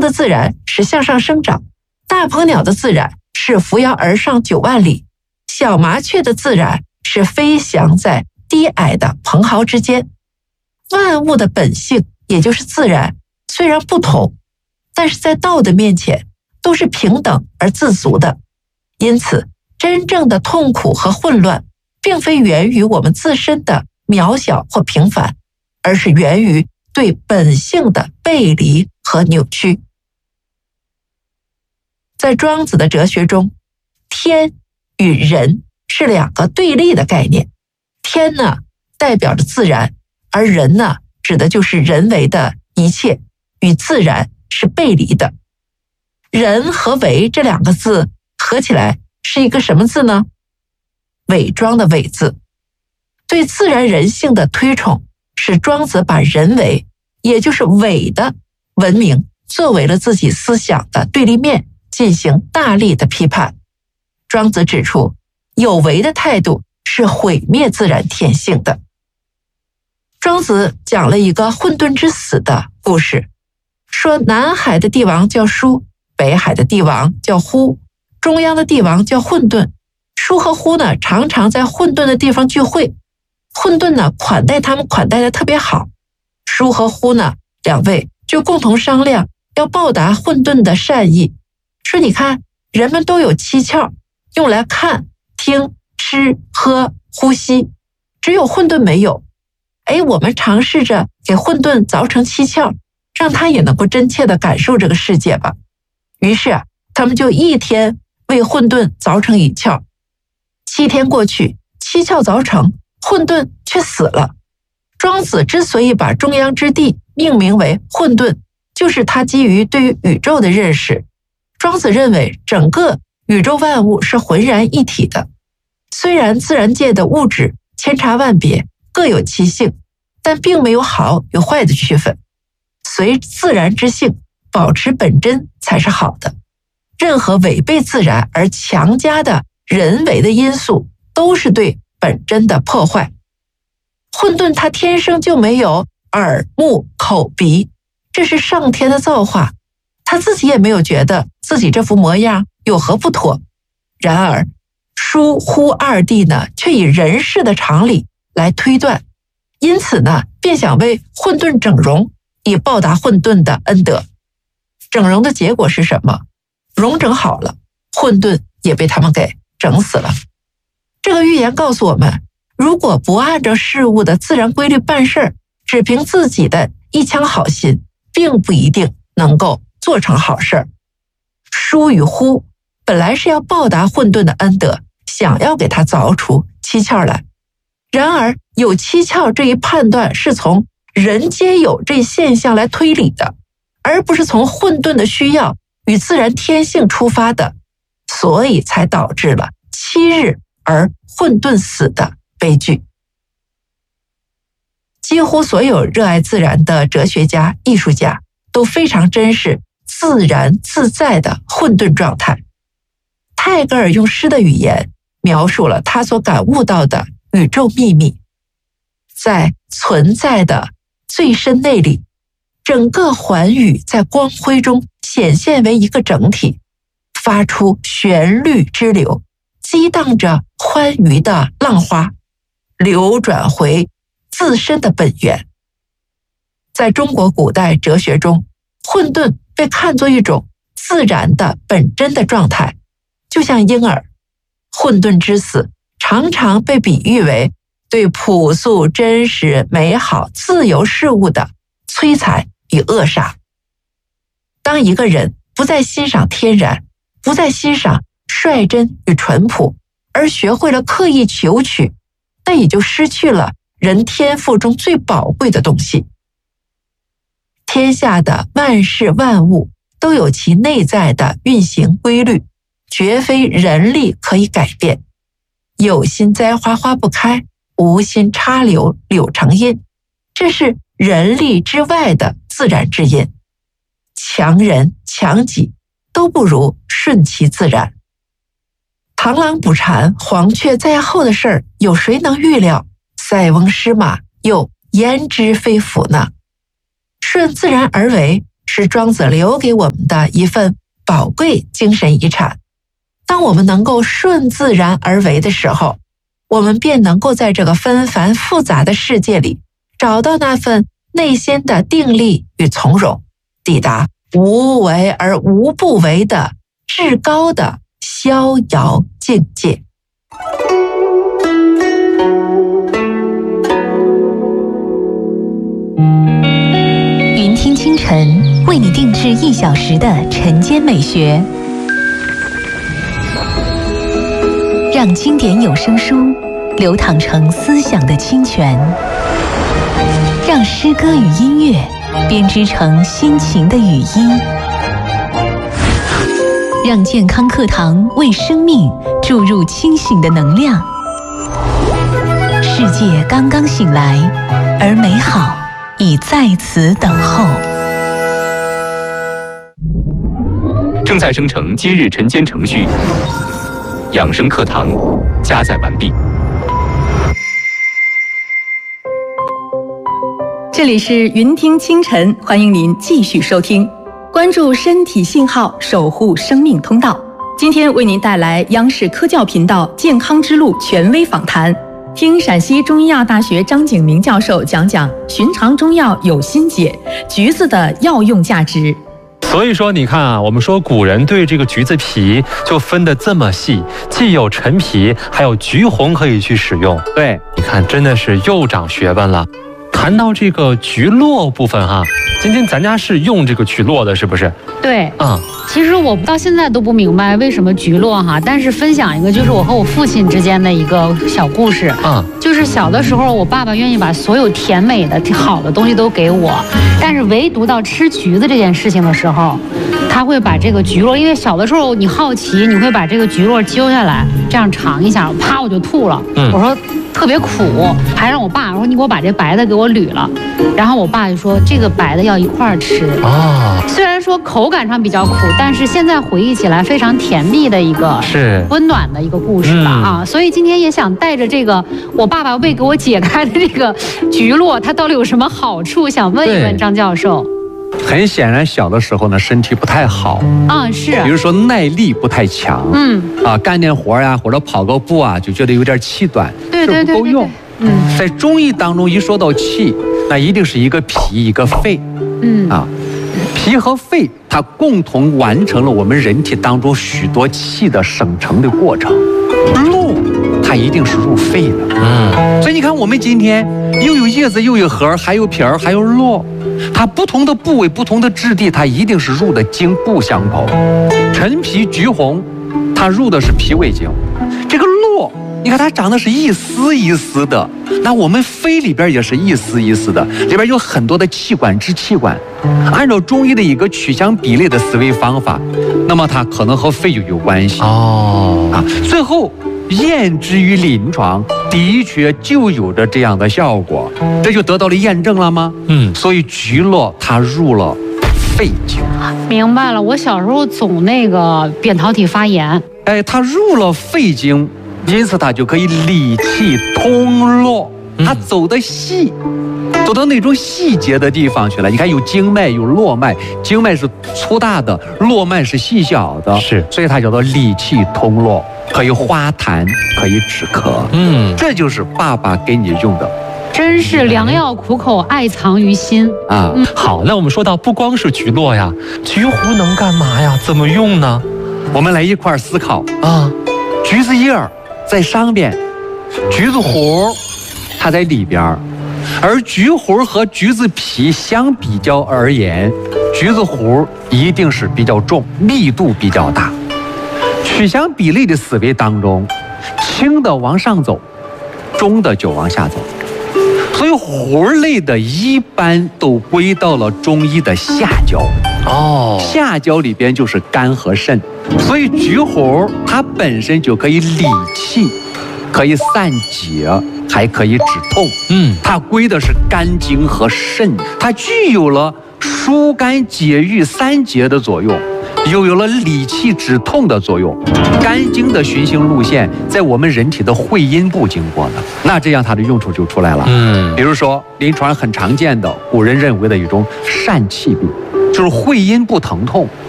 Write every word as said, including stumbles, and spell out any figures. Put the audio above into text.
的自然是向上生长，大鹏鸟的自然是扶摇而上九万里，小麻雀的自然是飞翔在低矮的蓬蒿之间。万物的本性，也就是自然，虽然不同，但是在道的面前都是平等而自足的。因此，真正的痛苦和混乱，并非源于我们自身的渺小或平凡，而是源于对本性的背离和扭曲。在庄子的哲学中，天与人是两个对立的概念。天呢，代表着自然，而人呢，指的就是人为的一切，与自然是背离的。人和为这两个字合起来是一个什么字呢？伪装的伪字。对自然人性的推崇，使庄子把人为，也就是伪的文明，作为了自己思想的对立面，进行大力的批判。庄子指出，有为的态度是毁灭自然天性的。庄子讲了一个混沌之死的故事，说南海的帝王叫舒，北海的帝王叫呼，中央的帝王叫混沌。舒和呼呢，常常在混沌的地方聚会，混沌呢款待他们，款待的特别好。舒和呼呢，两位就共同商量要报答混沌的善意，说你看，人们都有七窍，用来看、听、吃、喝、呼吸，只有混沌没有。哎，我们尝试着给混沌凿成七窍，让他也能够真切地感受这个世界吧。于是啊，他们就一天为混沌凿成一窍。七天过去，七窍凿成，混沌却死了。庄子之所以把中央之地命名为混沌，就是他基于对于宇宙的认识。庄子认为整个宇宙万物是浑然一体的，虽然自然界的物质千差万别，各有其性，但并没有好与坏的区分。随自然之性，保持本真才是好的。任何违背自然而强加的人为的因素，都是对本真的破坏。混沌它天生就没有耳目口鼻，这是上天的造化，他自己也没有觉得自己这副模样有何不妥。然而舒呼二帝呢，却以人世的常理来推断，因此呢，便想为混沌整容，以报答混沌的恩德。整容的结果是什么？容整好了，混沌也被他们给整死了。这个寓言告诉我们，如果不按照事物的自然规律办事，只凭自己的一腔好心，并不一定能够做成好事。舒与呼本来是要报答混沌的恩德，想要给他凿出七窍来。然而有七窍这一判断是从人皆有这现象来推理的，而不是从混沌的需要与自然天性出发的，所以才导致了七日而混沌死的悲剧。几乎所有热爱自然的哲学家、艺术家都非常珍视自然自在的混沌状态。泰戈尔用诗的语言描述了他所感悟到的宇宙秘密，在存在的最深内里，整个寰宇在光辉中显现为一个整体，发出旋律之流，激荡着欢愉的浪花，流转回自身的本源。在中国古代哲学中，混沌被看作一种自然的本真的状态，就像婴儿。混沌之死常常被比喻为对朴素、真实、美好、自由事物的摧残与扼杀。当一个人不再欣赏天然，不再欣赏率真与淳朴，而学会了刻意求取，那也就失去了人天赋中最宝贵的东西。天下的万事万物都有其内在的运行规律，绝非人力可以改变。有心栽花花不开，无心插柳柳成荫，这是人力之外的自然之因。强人强己都不如顺其自然。螳螂捕蝉，黄雀在后的事儿，有谁能预料？塞翁失马，又焉知非福呢？顺自然而为， 是庄子留给我们的一份宝贵精神遗产。当我们能够顺自然而为的时候，我们便能够在这个纷繁复杂的世界里找到那份内心的定力与从容，抵达无为而无不为的至高的逍遥境界。 云听清晨为你定制一小时的晨间美学，让经典有声书流淌成思想的清泉，让诗歌与音乐编织成心情的语音，让健康课堂为生命注入清醒的能量。世界刚刚醒来，而美好已在此等候。 正在生成今日晨间程序，养生课堂加载完毕。 这里是云听清晨，欢迎您继续收听，关注身体信号，守护生命通道。今天为您带来央视科教频道健康之路权威访谈，听陕西中医药大学张景明教授讲讲寻常中药有心解，橘子的药用价值。 所以说你看啊，我们说古人对这个橘子皮就分得这么细，既有陈皮还有橘红可以去使用。对，你看真的是又长学问了。谈到这个橘络部分哈，今天咱家是用这个橘络的，是不是？ 对， 嗯， 其实我到现在都不明白为什么橘络哈，但是分享一个就是我和我父亲之间的一个小故事。 嗯， 就是小的时候，我爸爸愿意把所有甜美的好的东西都给我，但是唯独到吃橘子这件事情的时候，他会把这个橘络，因为小的时候你好奇，你会把这个橘络揪下来，这样尝一下，啪我就吐了。嗯，我说特别苦，还让我爸说你给我把这白的给我捋了，然后我爸就说这个白的要一块儿吃。哦，虽然说口感上比较苦，但是现在回忆起来非常甜蜜的一个是温暖的一个故事了啊！所以今天也想带着这个我爸爸为给我解开的这个橘络，它到底有什么好处，想问一问张教授。 很显然，小的时候呢，身体不太好啊，是， 比如说耐力不太强，嗯，啊，干点活呀，或者跑个步啊，就觉得有点气短， 对对对， 不够用。嗯，在中医当中，一说到气，那一定是一个脾，一个肺，嗯啊，脾和肺它共同完成了我们人体当中许多气的生成的过程。络它一定是入肺的，嗯，所以你看，我们今天又有叶子，又有核，还有皮儿，还有络。它不同的部位、不同的质地，它一定是入的经不相同。陈皮、橘红，它入的是脾胃经。这个络，你看它长得是一丝一丝的，那我们肺里边也是一丝一丝的，里边有很多的气管、支气管。按照中医的一个取向比例的思维方法，那么它可能和肺就有关系哦啊。最后验之于临床，的确就有着这样的效果，这就得到了验证了吗？嗯，所以橘络它入了肺经。 明白了，我小时候总那个扁桃体发炎， 哎，它入了肺经，因此它就可以理气通络，它走得细。走到那种细节的地方去了。你看，有经脉，有络脉，经脉是粗大的，络脉是细小的，是，所以它叫做理气通络，可以化痰，可以止咳。嗯，这就是爸爸给你用的。 真是良药苦口，爱藏于心啊！嗯、好，那我们说到不光是橘络呀，橘核能干嘛呀？怎么用呢？ 我们来一块思考啊。橘子叶儿在上边，橘子核它在里边。而橘核和橘子皮相比较而言，橘子核一定是比较重，密度比较大。取向比例的思维当中，轻的往上走，重的就往下走。所以核类的一般都归到了中医的下焦。哦，下焦里边就是肝和肾，所以橘核它本身就可以理气，可以散结，还可以止痛。嗯，它归的是肝经和肾，它具有了疏肝解郁散结的作用，又有了理气止痛的作用。肝经的循行路线在我们人体的会阴部经过的，那这样它的用处就出来了。嗯，比如说临床很常见的古人认为的一种疝气病，就就是会阴不疼痛。